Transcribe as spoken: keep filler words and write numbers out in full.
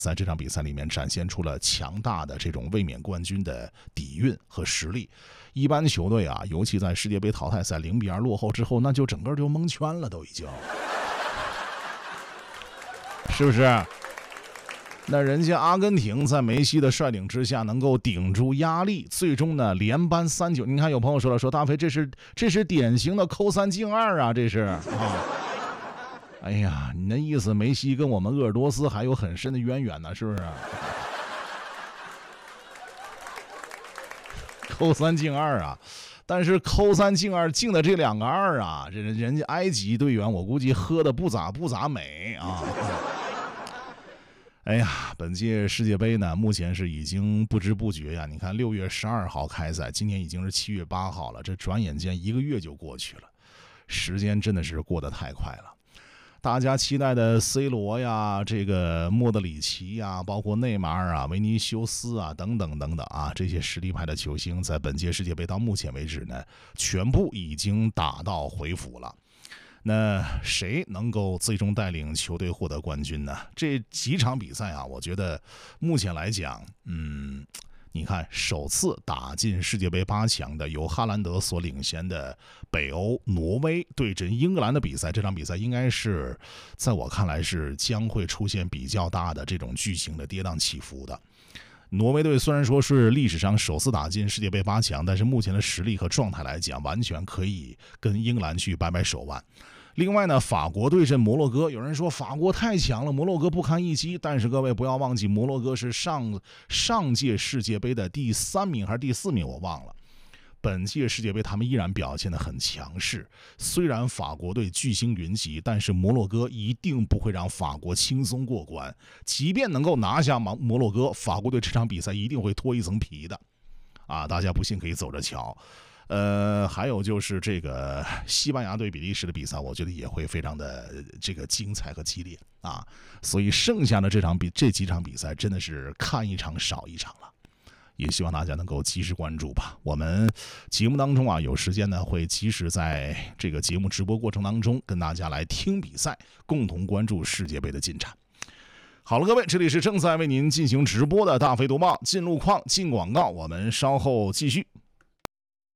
在这场比赛里面展现出了强大的这种卫冕冠军的底蕴和实力。一般球队啊，尤其在世界杯淘汰赛零比二落后之后，那就整个就蒙圈了，都已经，是不是？那人家阿根廷在梅西的率领之下能够顶住压力，最终呢连扳三九。你看有朋友说了，说大飞这是这是典型的扣三进二啊，这是啊。哎呀，你那意思梅西跟我们鄂尔多斯还有很深的渊源呢，是不是？扣三进二啊，但是扣三进二进的这两个二啊，这人家埃及队员我估计喝的不咋不咋美啊。哎呀，本届世界杯呢，目前是已经不知不觉呀。你看，六月十二号开赛，今年已经是七月八号了，这转眼间一个月就过去了，时间真的是过得太快了。大家期待的 C 罗呀，这个莫德里奇呀，包括内马尔啊、维尼修斯啊等等等等啊，这些实力派的球星，在本届世界杯到目前为止呢，全部已经打道回府了。那谁能够最终带领球队获得冠军呢？这几场比赛啊，我觉得目前来讲，嗯，你看首次打进世界杯八强的由哈兰德所领衔的北欧挪威对阵英格兰的比赛，这场比赛应该是在我看来是将会出现比较大的这种剧情的跌宕起伏的。挪威队虽然说是历史上首次打进世界杯八强，但是目前的实力和状态来讲，完全可以跟英格兰去摆摆手腕。另外呢，法国对阵摩洛哥，有人说法国太强了，摩洛哥不堪一击，但是各位不要忘记，摩洛哥是上上届世界杯的第三名还是第四名我忘了。本届世界杯他们依然表现得很强势，虽然法国队巨星云集，但是摩洛哥一定不会让法国轻松过关，即便能够拿下摩洛哥，法国队这场比赛一定会脱一层皮的啊！大家不信可以走着瞧。呃，还有就是这个西班牙对比利时的比赛，我觉得也会非常的这个精彩和激烈啊！所以剩下的这场比这几场比赛真的是看一场少一场了。也希望大家能够及时关注吧。我们节目当中啊，有时间呢会及时在这个节目直播过程当中跟大家来听比赛，共同关注世界杯的进展。好了，各位，这里是正在为您进行直播的大飞读报，进路况、进广告，我们稍后继续。